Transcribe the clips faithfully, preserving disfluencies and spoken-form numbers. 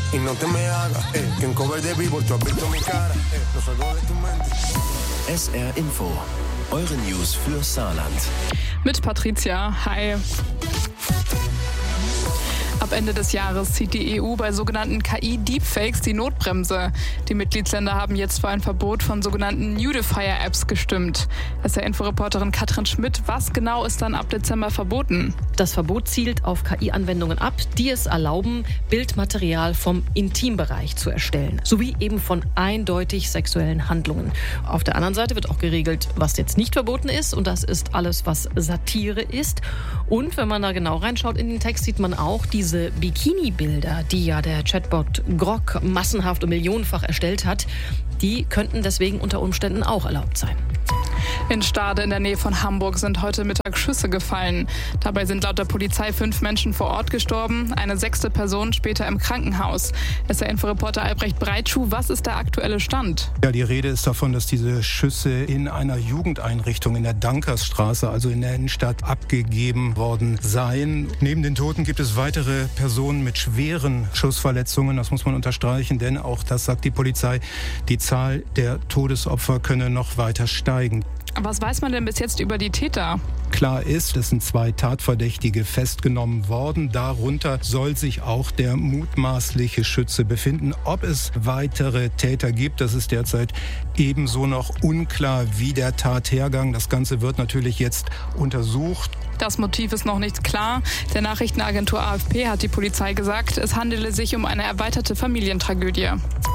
y no te me hagas, eh, que en cover de Vivo tú has visto mi cara, eh, lo saco de tu mente. S R Info, eure News für Saarland. Mit Patricia, hi. Ab Ende des Jahres zieht die E U bei sogenannten K I-Deepfakes die Notbremse. Die Mitgliedsländer haben jetzt für ein Verbot von sogenannten Nudifier-Apps gestimmt. S R-Inforeporterin Katrin Schmidt, was genau ist dann ab Dezember verboten? Das Verbot zielt auf K I-Anwendungen ab, die es erlauben, Bildmaterial vom Intimbereich zu erstellen, sowie eben von eindeutig sexuellen Handlungen. Auf der anderen Seite wird auch geregelt, was jetzt nicht verboten ist, und das ist alles, was Satire ist. Und wenn man da genau reinschaut in den Text, sieht man auch diese Bikini-Bilder, die ja der Chatbot Grok massenhaft und millionenfach erstellt hat, die könnten deswegen unter Umständen auch erlaubt sein. In Stade in der Nähe von Hamburg sind heute Mittag Schüsse gefallen. Dabei sind laut der Polizei fünf Menschen vor Ort gestorben, eine sechste Person später im Krankenhaus. S R-Inforeporter Albrecht Breitschuh, was ist der aktuelle Stand? Ja, die Rede ist davon, dass diese Schüsse in einer Jugendeinrichtung in der Dankersstraße, also in der Innenstadt, abgegeben worden seien. Neben den Toten gibt es weitere Personen mit schweren Schussverletzungen. Das muss man unterstreichen, denn auch das sagt die Polizei, die Zahl der Todesopfer könne noch weiter steigen. Was weiß man denn bis jetzt über die Täter? Klar ist, es sind zwei Tatverdächtige festgenommen worden. Darunter soll sich auch der mutmaßliche Schütze befinden. Ob es weitere Täter gibt, das ist derzeit ebenso noch unklar wie der Tathergang. Das Ganze wird natürlich jetzt untersucht. Das Motiv ist noch nicht klar. Der Nachrichtenagentur A F P hat die Polizei gesagt, es handele sich um eine erweiterte Familientragödie.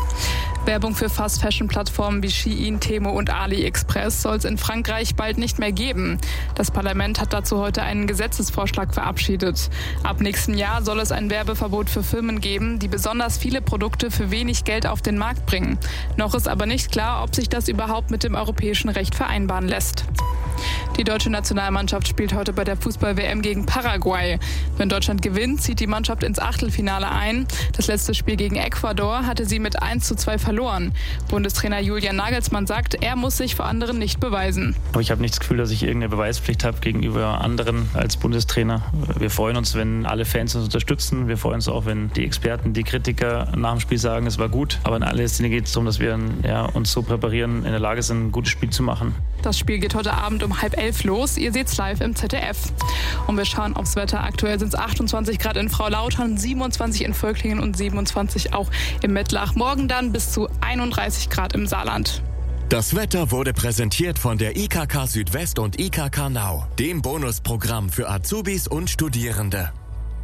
Werbung für Fast-Fashion-Plattformen wie Shein, Temu und AliExpress soll es in Frankreich bald nicht mehr geben. Das Parlament hat dazu heute einen Gesetzesvorschlag verabschiedet. Ab nächstem Jahr soll es ein Werbeverbot für Firmen geben, die besonders viele Produkte für wenig Geld auf den Markt bringen. Noch ist aber nicht klar, ob sich das überhaupt mit dem europäischen Recht vereinbaren lässt. Die deutsche Nationalmannschaft spielt heute bei der Fußball-W M gegen Paraguay. Wenn Deutschland gewinnt, zieht die Mannschaft ins Achtelfinale ein. Das letzte Spiel gegen Ecuador hatte sie mit eins zu zwei verloren. Bundestrainer Julian Nagelsmann sagt, er muss sich vor anderen nicht beweisen. Aber ich habe nicht das Gefühl, dass ich irgendeine Beweispflicht habe gegenüber anderen als Bundestrainer. Wir freuen uns, wenn alle Fans uns unterstützen. Wir freuen uns auch, wenn die Experten, die Kritiker nach dem Spiel sagen, es war gut. Aber in aller Linie geht es darum, dass wir ja, uns so präparieren, in der Lage sind, ein gutes Spiel zu machen. Das Spiel geht heute Abend um halb elf los. Ihr seht's live im Z D F. Und wir schauen aufs Wetter. Aktuell sind es achtundzwanzig Grad in Frau-Lautern, siebenundzwanzig in Völklingen und siebenundzwanzig auch im Mettlach. Morgen dann bis zu einunddreißig Grad im Saarland. Das Wetter wurde präsentiert von der I K K Südwest und I K K Now, dem Bonusprogramm für Azubis und Studierende.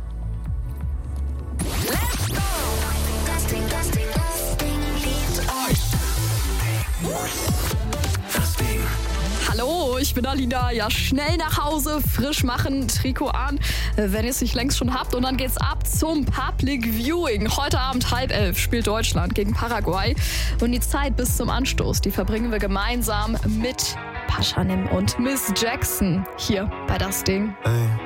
Hallo, ich bin Alina. Ja, schnell nach Hause, frisch machen, Trikot an, wenn ihr es nicht längst schon habt. Und dann geht's ab zum Public Viewing. Heute Abend halb elf spielt Deutschland gegen Paraguay. Und die Zeit bis zum Anstoß, die verbringen wir gemeinsam mit Pashanim und Miss Jackson hier bei Das Ding. Ey.